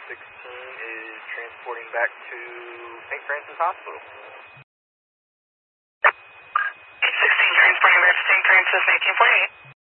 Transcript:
is transporting back to St. Francis Hospital. 816 transporting back to St. Francis, 1948.